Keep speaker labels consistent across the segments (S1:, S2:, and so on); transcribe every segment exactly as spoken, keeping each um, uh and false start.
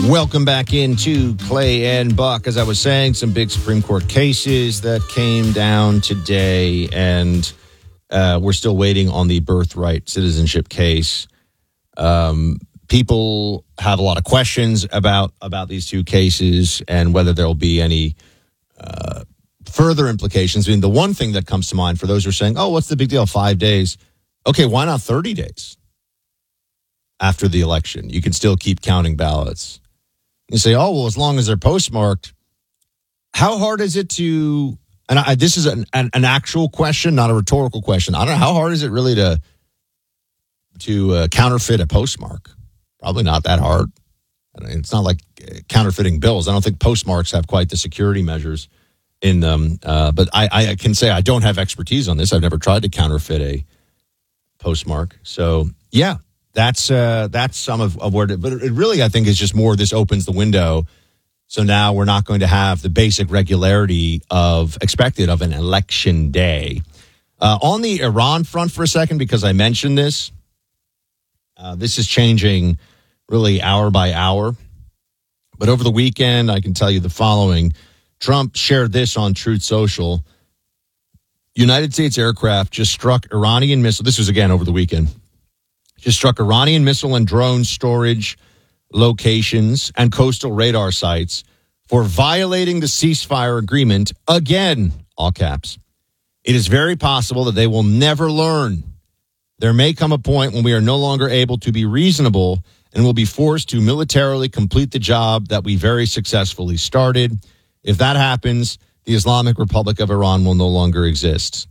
S1: Welcome back into Clay and Buck. As I was saying, some big Supreme Court cases that came down today, and uh, we're still waiting on the birthright citizenship case. Um, people have a lot of questions about, about these two cases and whether there will be any uh, further implications. I mean, the one thing that comes to mind for those who are saying, oh, what's the big deal? Five days. Okay, why not thirty days after the election? You can still keep counting ballots. You say, oh, well, as long as they're postmarked, how hard is it to, and I, this is an, an, an actual question, not a rhetorical question. I don't know, how hard is it really to to uh, counterfeit a postmark? Probably not that hard. I mean, it's not like counterfeiting bills. I don't think postmarks have quite the security measures in them. Uh, but I, I can say I don't have expertise on this. I've never tried to counterfeit a postmark. So, yeah. That's uh, that's some of, of where, it, but it really, I think, is just more this opens the window. So now we're not going to have the basic regularity of expected of an election day. Uh, on the Iran front for a second, because I mentioned this, uh, this is changing really hour by hour. But over the weekend, I can tell you the following. Trump shared this on Truth Social. United States aircraft just struck Iranian missile. This was again over the weekend. Just struck Iranian missile and drone storage locations and coastal radar sites for violating the ceasefire agreement again, all caps. It is very possible that they will never learn. There may come a point when we are no longer able to be reasonable and will be forced to militarily complete the job that we very successfully started. If that happens, the Islamic Republic of Iran will no longer exist.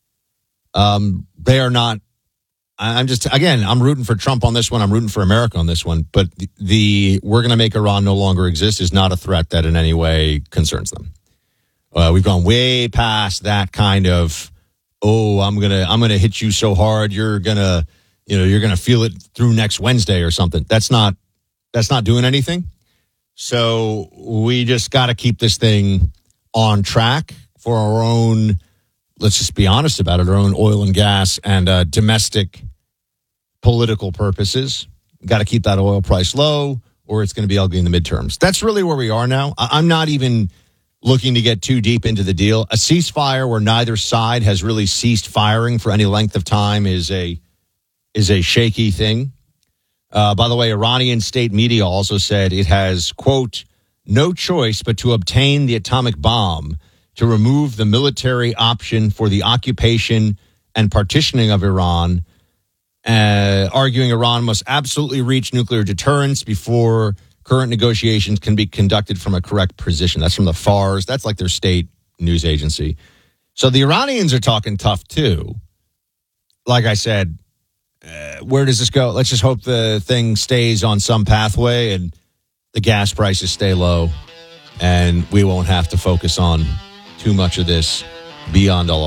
S1: Um, they are not. I'm just, again, I'm rooting for Trump on this one. I'm rooting for America on this one. But the, the we're going to make Iran no longer exist is not a threat that in any way concerns them. Uh, we've gone way past that kind of, oh, I'm going to I'm going to hit you so hard, you're going to, you know, you're going to feel it through next Wednesday or something. That's not that's not doing anything. So we just got to keep this thing on track for our own, let's just be honest about it, our own oil and gas and uh, domestic political purposes. Got to keep that oil price low or it's going to be ugly in the midterms. That's really where we are now. I'm not even looking to get too deep into the deal. A ceasefire where neither side has really ceased firing for any length of time is a is a shaky thing. Uh, by the way, Iranian state media also said it has, quote, no choice but to obtain the atomic bomb to remove the military option for the occupation and partitioning of Iran, uh, arguing Iran must absolutely reach nuclear deterrence before current negotiations can be conducted from a correct position. That's from the Fars. That's like their state news agency. So the Iranians are talking tough too. Like I said, uh, where does this go? Let's just hope the thing stays on some pathway and the gas prices stay low and we won't have to focus on too much of this beyond all